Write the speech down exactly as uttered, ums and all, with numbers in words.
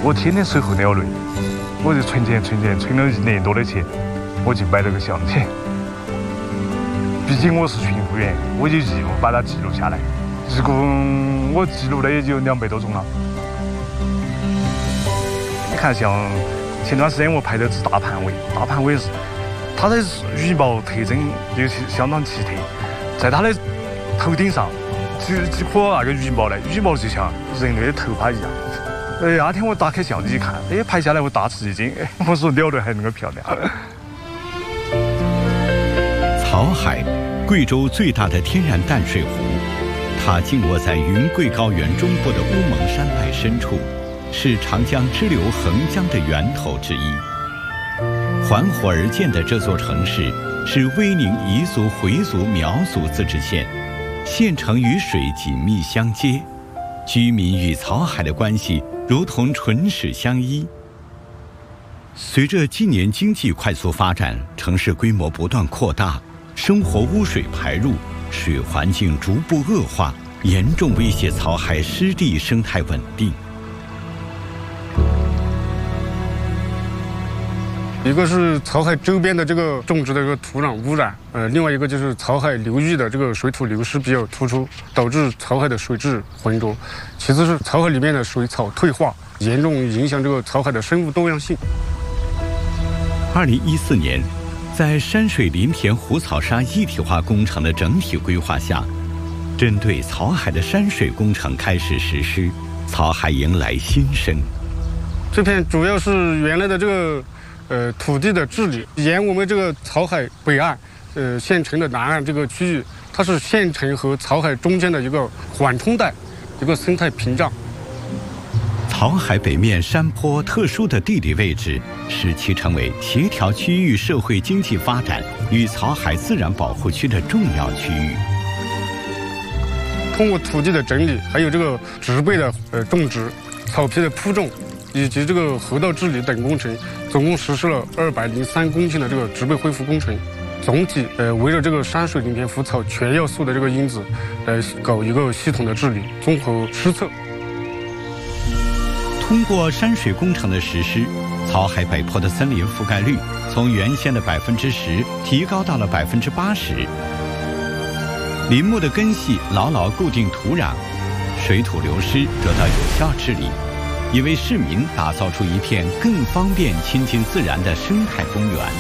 我天天水候鸟类，我就存钱存钱存了一年多的钱，我就买了个相机。毕竟我是巡护员，我有义务把它记录下来。一共我记录的也就两百多种了。你看，像前段时间我拍的是大盘尾，大盘尾是它的羽毛特征尤其相当奇特，在它的头顶上几几颗那个羽毛呢，羽毛就像人类的头发一样。哎，那天我打开相机一看，哎，拍下来我大吃一惊，我说鸟类还那么漂亮。 草海，贵州最大的天然淡水湖，它静卧在云贵高原中部的乌蒙山脉深处，是长江支流横江的源头之一。环湖而建的这座城市是威宁彝族回族苗族自治县，县城与水紧密相接，居民与草海的关系如同唇齿相依。随着近年经济快速发展，城市规模不断扩大，生活污水排入，水环境逐步恶化，严重威胁草海湿地生态稳定。 一个是草海周边的这个种植的这个土壤污染，呃，另外一个就是草海流域的这个水土流失比较突出，导致草海的水质浑浊。其次是草海里面的水草退化，严重影响这个草海的生物多样性。 二零一四年，在山水林田湖草沙一体化工程的整体规划下，针对草海的山水工程开始实施，草海迎来新生。 这片主要是原来的这个。呃，土地的治理，沿我们这个草海北岸，呃，县城的南岸这个区域，它是县城和草海中间的一个缓冲带，一个生态屏障。 草海北面山坡特殊的地理位置，使其成为协调区域社会经济发展与草海自然保护区的重要区域。 通过土地的整理，还有这个植被的呃种植、草皮的铺种。以及这个河道治理等工程，总共实施了二百零三公顷的这个植被恢复工程。总体呃围绕这个山水林田湖草全要素的这个因子，来搞一个系统的治理，综合施策。 通过山水工程的实施，草海北坡的森林覆盖率从原先的百分之十提高到了百分之八十。林木的根系牢牢固定土壤，水土流失得到有效治理。也为市民打造出一片更方便亲近自然的生态公园。